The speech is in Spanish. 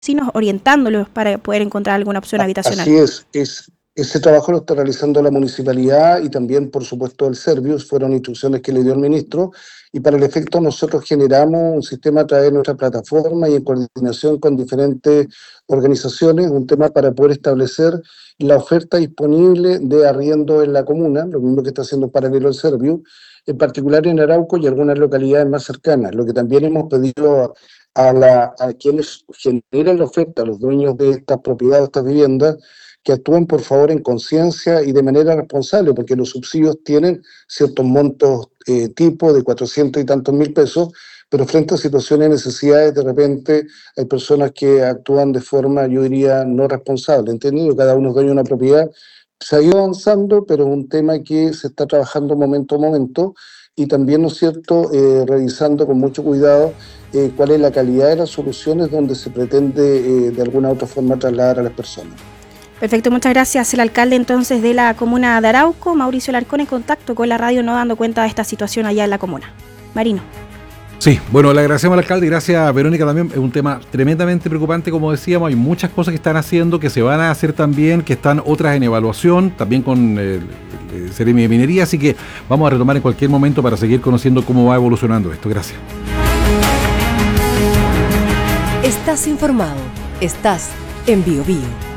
orientándolos para poder encontrar alguna opción habitacional. Así es. Ese trabajo lo está realizando la municipalidad y también, por supuesto, el Servius. Fueron instrucciones que le dio el ministro, y para el efecto nosotros generamos un sistema a través de nuestra plataforma y en coordinación con diferentes organizaciones, un tema para poder establecer la oferta disponible de arriendo en la comuna, lo mismo que está haciendo paralelo el Servius, en particular en Arauco y algunas localidades más cercanas. Lo que también hemos pedido a quienes generan la oferta, a los dueños de estas propiedades, de estas viviendas, que actúen por favor en conciencia y de manera responsable, porque los subsidios tienen ciertos montos tipo de 400 y tantos mil pesos, pero frente a situaciones de necesidades, de repente hay personas que actúan de forma, yo diría, no responsable, ¿entendido? Cada uno es dueño de una propiedad. Se ha ido avanzando, pero es un tema que se está trabajando momento a momento, y también, ¿no es cierto?, revisando con mucho cuidado cuál es la calidad de las soluciones donde se pretende de alguna u otra forma trasladar a las personas. Perfecto, muchas gracias. El alcalde entonces de la comuna de Arauco, Mauricio Alarcón, en contacto con la radio, no dando cuenta de esta situación allá en la comuna. Marino. Sí, bueno, le agradecemos al alcalde y gracias a Verónica también. Es un tema tremendamente preocupante, como decíamos. Hay muchas cosas que están haciendo, que se van a hacer también, que están otras en evaluación, también con el Seremi de Minería, así que vamos a retomar en cualquier momento para seguir conociendo cómo va evolucionando esto. Gracias. Estás informado, estás en BioBio.